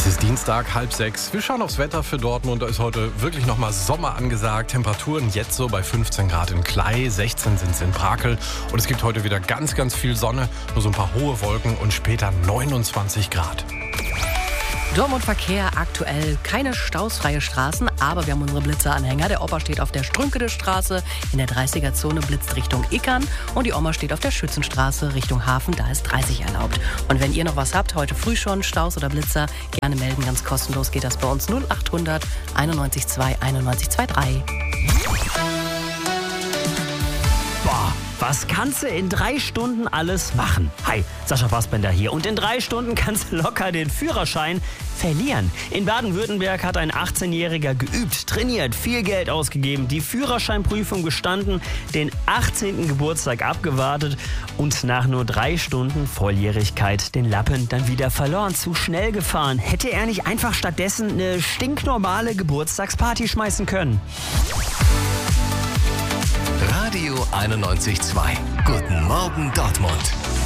Es ist Dienstag, 5:30. Wir schauen aufs Wetter für Dortmund. Da ist heute wirklich nochmal Sommer angesagt. Temperaturen jetzt so bei 15 Grad in Klei, 16 sind es in Brakel. Und es gibt heute wieder ganz, ganz viel Sonne, nur so ein paar hohe Wolken und später 29 Grad. Dortmund-Verkehr aktuell keine stausfreie Straßen, aber wir haben unsere Blitzeranhänger. Der Opa steht auf der Strünkede-Straße, in der 30er-Zone blitzt Richtung Ickern und die Oma steht auf der Schützenstraße Richtung Hafen, da ist 30 erlaubt. Und wenn ihr noch was habt, heute früh schon, Staus oder Blitzer, gerne melden, ganz kostenlos geht das bei uns 0800 91 2 91 23. Boah, was kannst du in 3 Stunden alles machen? Hi, Sascha Fassbender hier. Und in 3 Stunden kannst du locker den Führerschein verlieren. In Baden-Württemberg hat ein 18-Jähriger geübt, trainiert, viel Geld ausgegeben, die Führerscheinprüfung bestanden, den 18. Geburtstag abgewartet und nach nur 3 Stunden Volljährigkeit den Lappen dann wieder verloren. Zu schnell gefahren. Hätte er nicht einfach stattdessen eine stinknormale Geburtstagsparty schmeißen können? Radio 91.2. Guten Morgen Dortmund.